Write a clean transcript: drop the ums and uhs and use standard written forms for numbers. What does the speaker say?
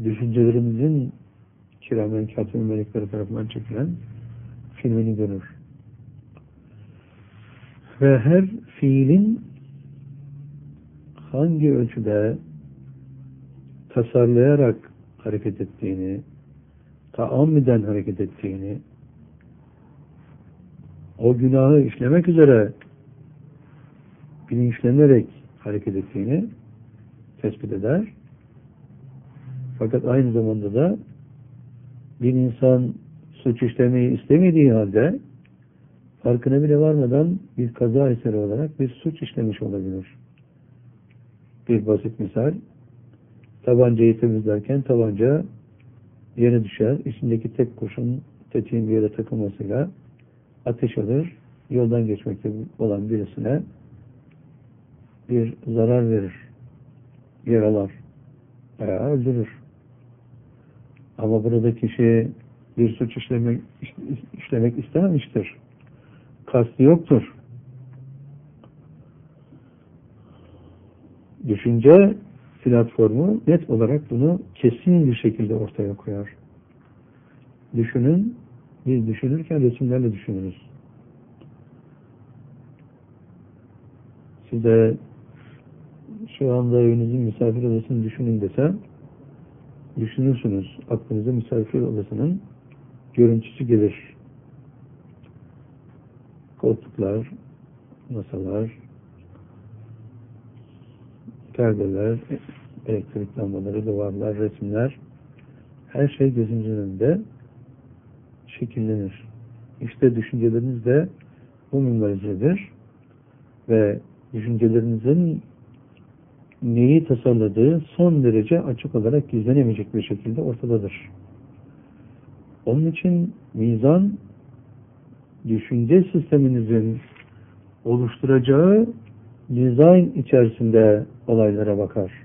düşüncelerimizin kiramen katibin melekleri tarafından çekilen filmini görür. Ve her fiilin hangi ölçüde tasarlayarak hareket ettiğini, taammüden hareket ettiğini, o günahı işlemek üzere bilinçlenerek hareket ettiğini tespit eder. Fakat aynı zamanda da bir insan suç işlemeyi istemediği halde farkına bile varmadan bir kaza eseri olarak bir suç işlemiş olabilir. Bir basit misal, tabancayı temizlerken tabanca yere düşer, içindeki tek kurşun tetiğin bir yere takılmasıyla ateş alır, yoldan geçmekte olan birisine bir zarar verir, yaralar veya öldürür. Ama burada kişi bir suç işlemek istememiştir. Kastı yoktur. Düşünce platformu net olarak bunu kesin bir şekilde ortaya koyar. Düşünün, biz düşünürken resimlerle düşünürüz. Size şu anda evinizin misafir odasını düşünün desem, düşünürsünüz. Aklınıza misafir odasının görüntüsü gelir. Koltuklar, masalar, perdeler, elektrik lambaları, duvarlar, resimler, her şey gözünüzün önünde şekillenir. İşte düşünceleriniz de bu minvalizedir ve düşüncelerinizin neyi tasarladığı son derece açık olarak gizlenemeyecek bir şekilde ortadadır. Onun için mizan, düşünce sisteminizin oluşturacağı dizayn içerisinde olaylara bakar.